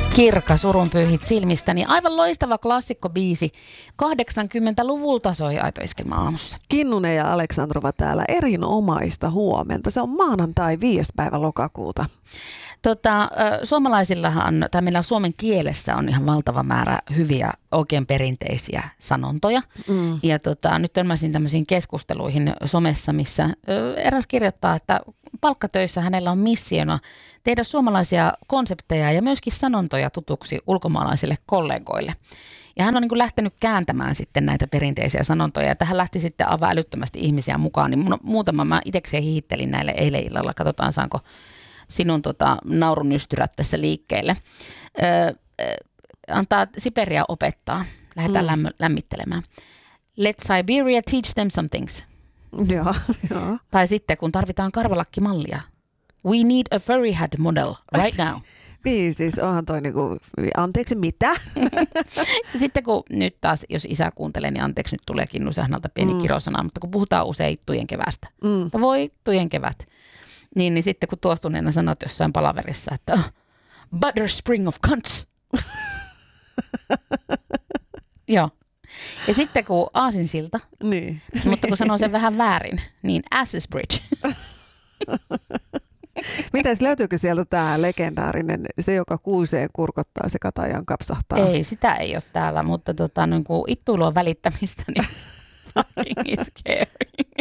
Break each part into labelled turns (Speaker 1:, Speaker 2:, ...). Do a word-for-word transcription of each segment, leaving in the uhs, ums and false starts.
Speaker 1: Kirka, surun pyyhit silmistäni. Aivan loistava klassikkobiisi. kahdeksankymmentäluvulta soi Aito Iskelmä aamussa.
Speaker 2: Kinnunen ja Aleksandrova täällä. Erinomaista huomenta. Se on maanantai viides päivä lokakuuta.
Speaker 1: Tota, suomalaisillahan, tai meillä suomen kielessä on ihan valtava määrä hyviä, oikein perinteisiä sanontoja. Mm. Ja tota, nyt törmäsin tämmöisiin keskusteluihin somessa, missä eräs kirjoittaa, että palkkatöissä hänellä on missiona tehdä suomalaisia konsepteja ja myöskin sanontoja tutuksi ulkomaalaisille kollegoille. Ja hän on niin kuin lähtenyt kääntämään sitten näitä perinteisiä sanontoja. Ja tähän lähti sitten aivan älyttömästi ihmisiä mukaan. Niin muutama mä itsekseen hihittelin näille eilen illalla. Katsotaan, saanko sinun tota, naurunystyrät tässä liikkeelle. Öö, antaa Siberia opettaa. Lähdetään mm. lämm- lämmittelemään. Let Siberia teach them some things.
Speaker 2: Joo, joo.
Speaker 1: Tai sitten kun tarvitaan karvalakkimallia. We need a furry hat model right now.
Speaker 2: Niin, siis onhan toi niinku, anteeksi mitä?
Speaker 1: Ja sitten kun nyt taas, jos isä kuuntelee, niin anteeksi nyt tulee Kinnusen häneltä pieni mm. kirosana, mutta kun puhutaan usein ittujen kevästä. Mm. Voi ittujen kevät. Niin, niin sitten kun tuostuneena sanot jossain palaverissa, että oh, butter spring of cunts. Joo. Ja sitten kun aasinsilta,
Speaker 2: niin.
Speaker 1: mutta kun sanoo sen vähän väärin, niin asses bridge.
Speaker 2: Mites löytyykö sieltä tämä legendaarinen, se joka kuuseen kurkottaa, se katajan kapsahtaa?
Speaker 1: Ei, sitä ei ole täällä, mutta tota, niin kun ittuilu on välittämistä, niin fucking is scary.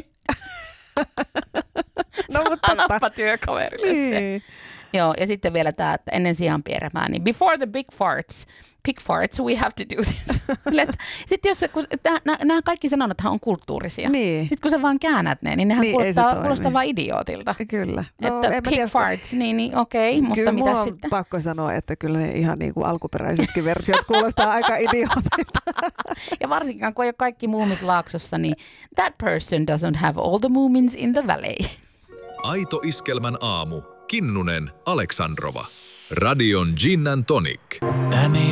Speaker 2: No, mutta
Speaker 1: Sanoppa työkaverille
Speaker 2: niin.
Speaker 1: se. Joo, ja sitten vielä tämä, että ennen sijaan pieremään, niin before the big farts, big farts, we have to do this. Sitten jos se, kun nämä kaikki sanonnathan on kulttuurisia.
Speaker 2: Niin.
Speaker 1: Sitten kun sä vaan käännät ne, niin nehän
Speaker 2: niin,
Speaker 1: kuulostaa, kuulostaa vaan idiootilta.
Speaker 2: Kyllä. No,
Speaker 1: että big farts, niin, niin okei, okay, mutta mitä sitten?
Speaker 2: Kyllä pakko sanoa, että kyllä ne ihan niin kuin alkuperäisetkin versiot kuulostaa aika idiootilta.
Speaker 1: Ja varsinkaan kun ei ole kaikki muumit Laaksossa, niin that person doesn't have all the moomins in the valley.
Speaker 3: Aito Iskelmän aamu. Kinnunen, Aleksandrova. Radion Gin and Tonic.